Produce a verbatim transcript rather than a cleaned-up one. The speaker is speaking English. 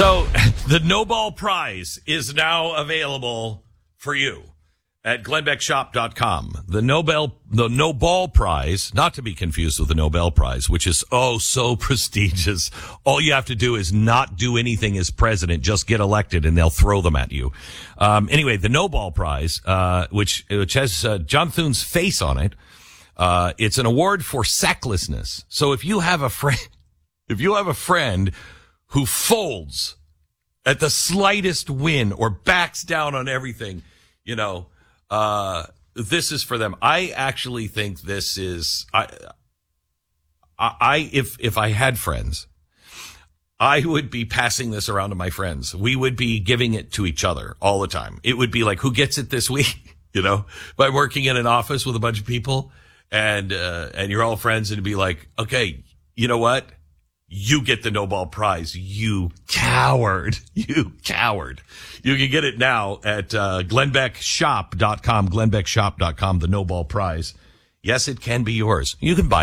So the Nobel Prize is now available for you at glenn beck shop dot com. The Nobel, the Nobel Prize, not to be confused with the Nobel Prize, which is, oh, so prestigious. All you have to do is not do anything as president, just get elected and they'll throw them at you. Um, anyway, the Nobel Prize, uh, which, which has uh, John Thune's face on it, uh, it's an award for sacklessness. So if you have a friend, if you have a friend who folds at the slightest win or backs down on everything, you know, uh, this is for them. I actually think this is, I, I, if, if I had friends, I would be passing this around to my friends. We would be giving it to each other all the time. It would be like, who gets it this week? You know, by working in an office with a bunch of people and, uh, and you're all friends, and it'd be like, okay, you know what? You get the Nobel Prize, you coward, you coward. You can get it now at uh, glenn beck shop dot com, glenn beck shop dot com, the Nobel Prize. Yes, it can be yours. You can buy